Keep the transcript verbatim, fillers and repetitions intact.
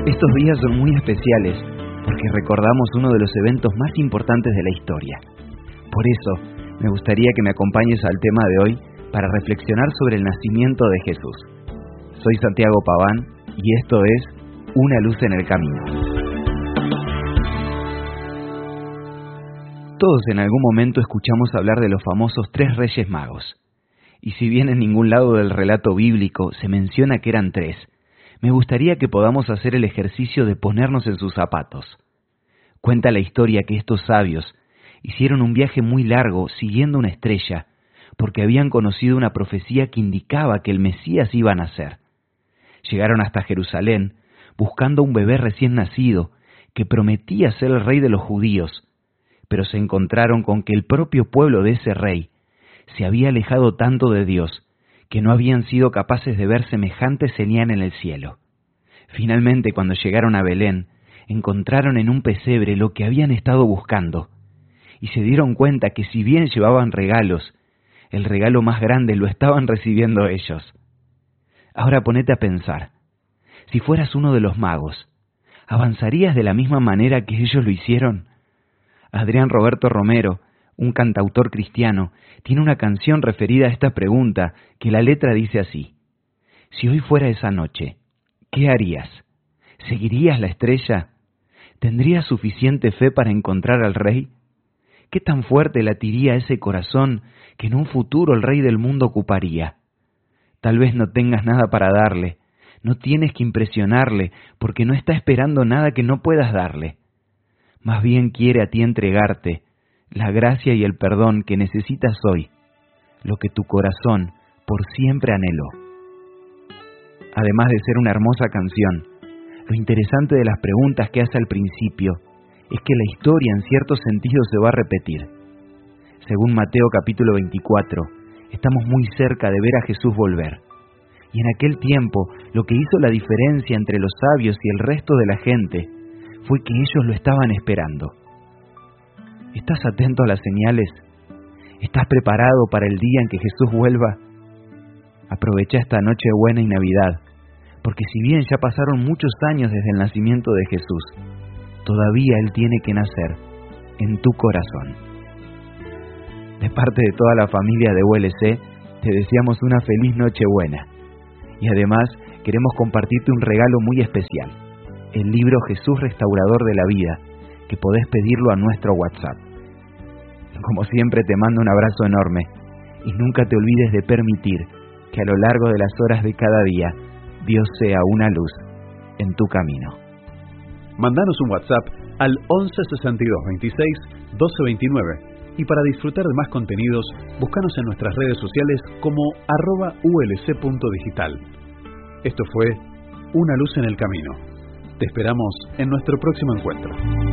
Estos días son muy especiales porque recordamos uno de los eventos más importantes de la historia. Por eso, me gustaría que me acompañes al tema de hoy para reflexionar sobre el nacimiento de Jesús. Soy Santiago Paván y esto es Una luz en el camino. Todos en algún momento escuchamos hablar de los famosos tres reyes magos. Y si bien en ningún lado del relato bíblico se menciona que eran tres, me gustaría que podamos hacer el ejercicio de ponernos en sus zapatos. Cuenta la historia que estos sabios hicieron un viaje muy largo siguiendo una estrella, porque habían conocido una profecía que indicaba que el Mesías iba a nacer. Llegaron hasta Jerusalén, buscando un bebé recién nacido, que prometía ser el rey de los judíos, pero se encontraron con que el propio pueblo de ese rey se había alejado tanto de Dios, que no habían sido capaces de ver semejante señal en el cielo. Finalmente, cuando llegaron a Belén, encontraron en un pesebre lo que habían estado buscando, y se dieron cuenta que si bien llevaban regalos, el regalo más grande lo estaban recibiendo ellos. Ahora ponete a pensar, si fueras uno de los magos, ¿avanzarías de la misma manera que ellos lo hicieron? Adrián Roberto Romero, un cantautor cristiano, tiene una canción referida a esta pregunta que la letra dice así: si hoy fuera esa noche, ¿qué harías? ¿Seguirías la estrella? ¿Tendrías suficiente fe para encontrar al rey? ¿Qué tan fuerte latiría ese corazón que en un futuro el rey del mundo ocuparía? Tal vez no tengas nada para darle, no tienes que impresionarle porque no está esperando nada que no puedas darle. Más bien quiere a ti entregarte la gracia y el perdón que necesitas hoy, lo que tu corazón por siempre anheló. Además de ser una hermosa canción, lo interesante de las preguntas que hace al principio es que la historia en cierto sentido se va a repetir. Según Mateo capítulo veinticuatro, estamos muy cerca de ver a Jesús volver. Y en aquel tiempo, lo que hizo la diferencia entre los sabios y el resto de la gente fue que ellos lo estaban esperando. ¿Estás atento a las señales? ¿Estás preparado para el día en que Jesús vuelva? Aprovecha esta Nochebuena y Navidad, porque si bien ya pasaron muchos años desde el nacimiento de Jesús, todavía Él tiene que nacer en tu corazón. De parte de toda la familia de U L C, te deseamos una feliz Nochebuena. Y además, queremos compartirte un regalo muy especial, el libro Jesús Restaurador de la Vida, que podés pedirlo a nuestro WhatsApp. Como siempre, te mando un abrazo enorme y nunca te olvides de permitir que a lo largo de las horas de cada día Dios sea una luz en tu camino. Mandanos un WhatsApp al once sesenta y dos veintiséis doce veintinueve y para disfrutar de más contenidos, búscanos en nuestras redes sociales como arroba ulc.digital. Esto fue Una luz en el camino. Te esperamos en nuestro próximo encuentro.